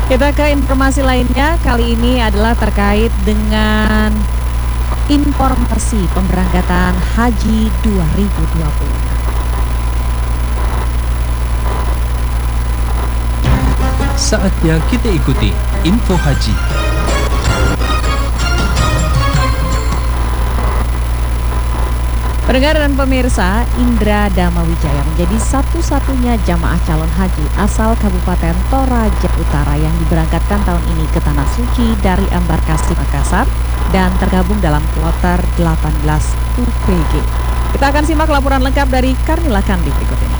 Kita ke informasi lainnya, kali ini adalah terkait dengan informasi pemberangkatan Haji 2020. Saatnya kita ikuti info haji. Pendengar dan pemirsa, Indra Damawijaya menjadi satu-satunya jamaah calon haji asal Kabupaten Toraja Utara yang diberangkatkan tahun ini ke Tanah Suci dari embarkasi Makassar dan tergabung dalam kloter 18 UPG. Kita akan simak laporan lengkap dari Karnila Kandi berikut ini.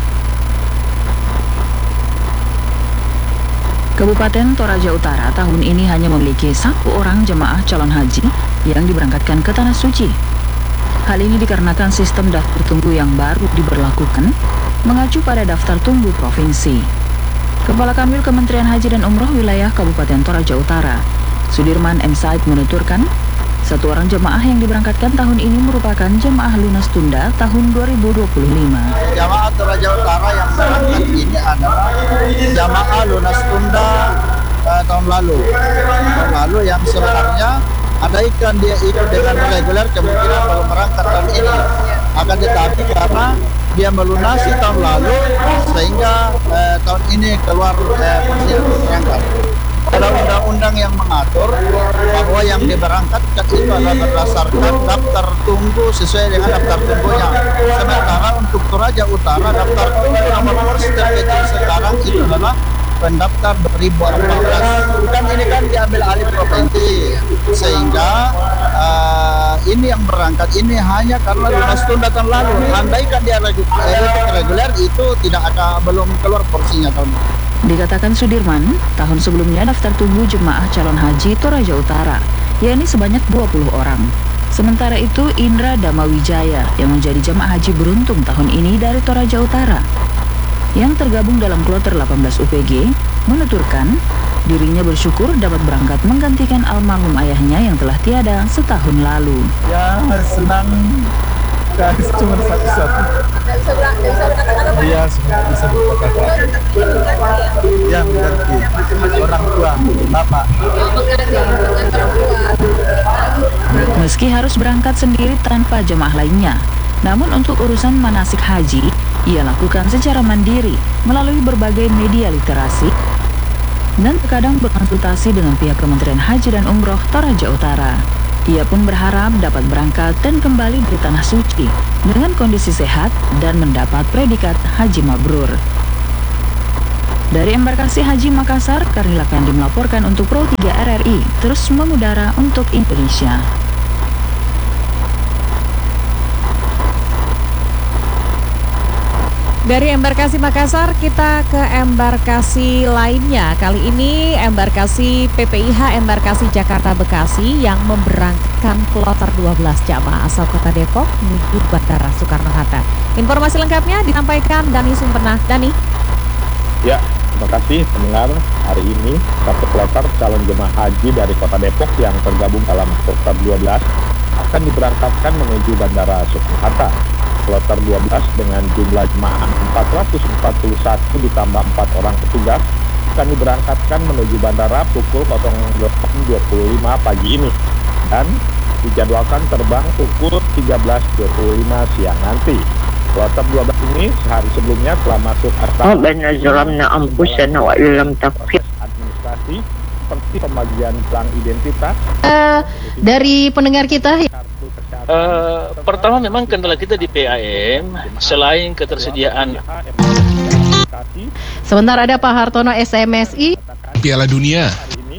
Kabupaten Toraja Utara tahun ini hanya memiliki 1 orang jemaah calon haji yang diberangkatkan ke Tanah Suci. Hal ini dikarenakan sistem daftar tunggu yang baru diberlakukan mengacu pada daftar tunggu provinsi. Kepala Kanwil Kementerian Haji dan Umroh Wilayah Kabupaten Toraja Utara, Sudirman M. Said menuturkan, 1 orang jemaah yang diberangkatkan tahun ini merupakan jemaah lunas tunda tahun 2025. Jamaah Toraja Utara yang berangkat ini adalah jamaah lunas tunda tahun lalu yang sebenarnya andaikan dia ikut dengan reguler kemungkinan belum berangkat tahun ini. Akan tetapi karena dia melunasi tahun lalu sehingga tahun ini keluar persiapan berangkat. Ada undang-undang yang mengatur bahwa yang diberangkatkan itu adalah berdasarkan daftar tunggu sesuai dengan daftar tunggunya. Sementara untuk Toraja Utara daftar tunggu nomor kursi terkecil sekarang itu adalah pendaftar 2014. Dan ini kan diambil alih provinsi sehingga ini yang berangkat ini hanya karena lunas tunda tahun lalu. Andaikan dia reguler itu tidak ada, belum keluar porsinya tahun ini. Dikatakan Sudirman, tahun sebelumnya daftar tunggu jemaah calon haji Toraja Utara, yakni sebanyak 20 orang. Sementara itu, Indra Damawijaya yang menjadi jemaah haji beruntung tahun ini dari Toraja Utara, yang tergabung dalam kloter 18 UPG, menuturkan dirinya bersyukur dapat berangkat menggantikan almarhum ayahnya yang telah tiada setahun lalu. Ya, senang. Cuma satu-satu. Iya, bisa berkata. Ya, mengganti orang tua, bapak. Meski harus berangkat sendiri tanpa jemaah lainnya, namun untuk urusan manasik haji, ia lakukan secara mandiri melalui berbagai media literasi dan terkadang berkonsultasi dengan pihak Kementerian Haji dan Umroh Toraja Utara. Ia pun berharap dapat berangkat dan kembali di Tanah Suci dengan kondisi sehat dan mendapat predikat Haji Mabrur. Dari embarkasi Haji Makassar, Karnila Kandi melaporkan untuk Pro 3 RRI terus mengudara untuk Indonesia. Dari embarkasi Makassar kita ke embarkasi lainnya. Kali ini embarkasi PPIH embarkasi Jakarta Bekasi yang memberangkatkan kloter 12 jamaah asal Kota Depok menuju Bandara Soekarno-Hatta. Informasi lengkapnya disampaikan Dani Sumpenah. Dani. Ya, terima kasih pendengar. Hari ini satu kloter calon jemaah haji dari Kota Depok yang tergabung dalam kloter 12 akan diberangkatkan menuju Bandara Soekarno-Hatta. Kloter 12 dengan jumlah jemaah 441 ditambah 4 orang petugas akan diberangkatkan menuju bandara pukul 08.25 pagi ini dan dijadwalkan terbang pukul 13.25 siang nanti. Kloter 12 ini sehari sebelumnya telah masuk administrasi seperti pembagian pelang identitas. Dari pendengar kita pertama memang kendala kita di PAM selain ketersediaan. Sebentar ada Pak Hartono SMSI. Piala Dunia.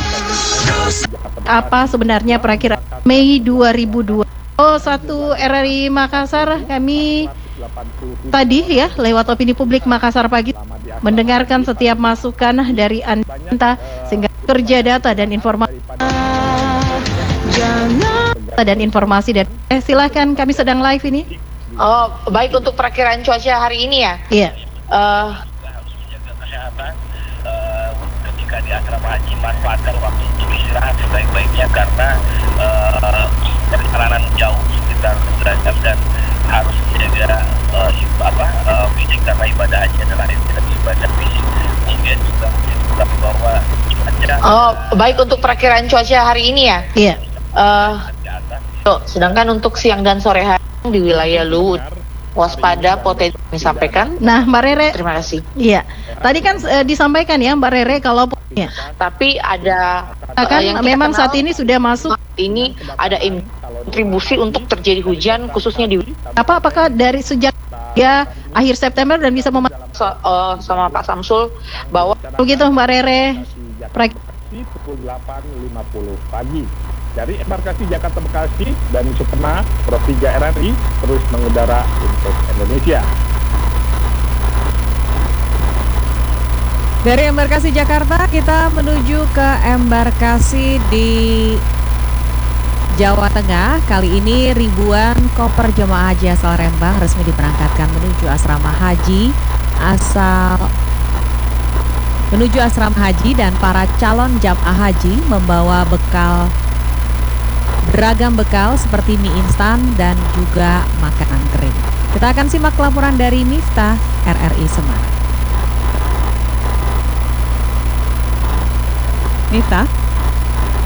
Apa sebenarnya perakiraan Mei 2002? Oh, 1 RRI Makassar, kami tadi ya lewat opini publik Makassar pagi mendengarkan setiap masukan dari Anda sehingga kerja data dan informasi dan silakan, kami sedang live ini. Oh, baik, untuk perkiraan cuaca hari ini ya. Iya. Menjaga kesehatan ketika di asrama haji, manfaatkan waktu untuk istirahat sebaik-baiknya karena perjalanan jauh sekitar 9 jam dan harus menjaga fisik karena ibadah haji adalah ibadah fisik. Kemudian juga bahwa cuaca Oh, baik untuk perakiraan cuaca hari ini ya. Iya. Sedangkan untuk siang dan sore hari di wilayah Luwut waspada potensi disampaikan. Nah, Mbak Rere. Terima kasih. Iya. Tadi kan disampaikan ya Mbak Rere kalau ya. Tapi ada kan yang memang kenal, saat ini sudah masuk. Ini ada kontribusi untuk terjadi hujan khususnya di Apakah dari sejak ya akhir September dan bisa sama Pak Samsul bahwa begitu Mbak Rere. Pukul 8.50 pagi. Dari embarkasi Jakarta Bekasi dan Supena, Pro 3 RRI terus mengudara untuk Indonesia. Dari embarkasi Jakarta kita menuju ke embarkasi di Jawa Tengah. Kali ini ribuan koper jemaah haji asal Rembang resmi diberangkatkan menuju asrama haji dan para calon jamaah haji membawa beragam bekal seperti mie instan dan juga makanan kering. Kita akan simak laporan dari Miftah RRI Semarang. Miftah.